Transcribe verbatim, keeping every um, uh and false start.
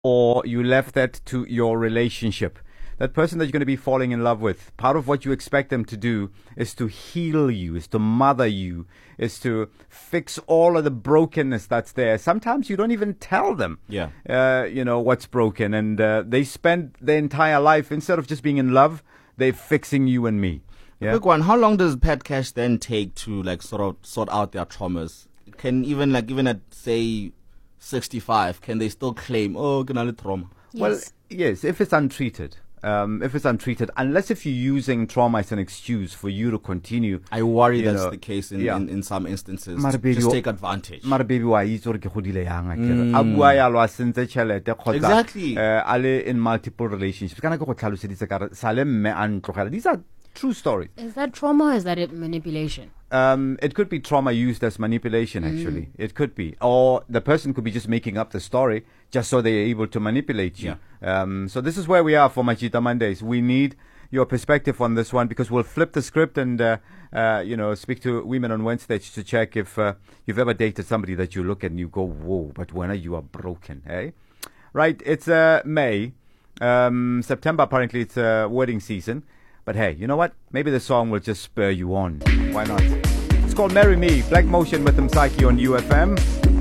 or you left that to your relationship. That person that you're going to be falling in love with, part of what you expect them to do is to heal you, is to mother you, is to fix all of the brokenness that's there. Sometimes you don't even tell them, yeah. uh, you know, what's broken. And uh, they spend their entire life, instead of just being in love, they're fixing you and me. Yeah? Quick one, how long does Pat Cash then take to like sort of sort out their traumas? Can even like, even at say sixty-five, can they still claim, oh, can I trauma? Yes. Well, yes, if it's untreated. Um, if it's untreated, unless if you're using trauma as an excuse for you to continue. I worry that's know, the case in, yeah. in, in some instances. Mara baby, Just take advantage. Mara baby wa itse gore ke godile yang akere. A bua ya lo a sentse tšhelete kgotsa Exactly. uh, a le in multiple relationships. Kana ke go tlhaloseditse ka re sale mme a ntlogela. These are true stories. Is that trauma or is that it manipulation? Um, it could be trauma used as manipulation, actually. Mm. It could be. Or the person could be just making up the story just so they're able to manipulate you. Yeah. Um, so this is where we are for Machita Mondays. We need your perspective on this one because we'll flip the script and, uh, uh, you know, speak to women on Wednesday to check if uh, you've ever dated somebody that you look at and you go, whoa, but when are you are broken, eh? Right, it's uh, May. Um, September, apparently, it's uh, wedding season. But hey, you know what? Maybe the song will just spur you on. Why not? It's called Marry Me. Black Motion with Msaki on U F M.